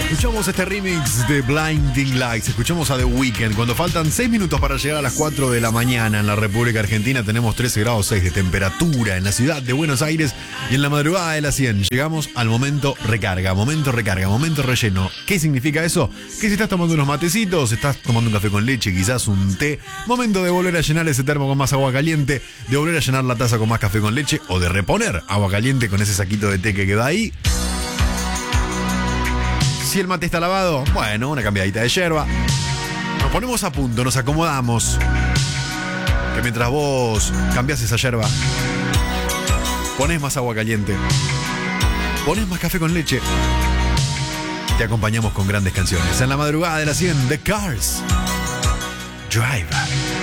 Escuchamos este remix de Blinding Lights. Escuchamos a The Weeknd. Cuando faltan 6 minutos para llegar a las 4 de la mañana en la República Argentina, tenemos 13 grados 6 de temperatura en la ciudad de Buenos Aires. Y en la madrugada de las 100 llegamos al momento recarga, momento relleno. ¿Qué significa eso? Que si estás tomando unos matecitos, estás tomando un café con leche, quizás un té, momento de volver a llenar ese termo con más agua caliente, de volver a llenar la taza con más café con leche o de reponer agua caliente con ese saquito de té que queda ahí. Si el mate está lavado, bueno, una cambiadita de yerba. Nos ponemos a punto, nos acomodamos. Que mientras vos cambiás esa yerba, ponés más agua caliente, ponés más café con leche, te acompañamos con grandes canciones. En la madrugada de las 100, The Cars, Driver.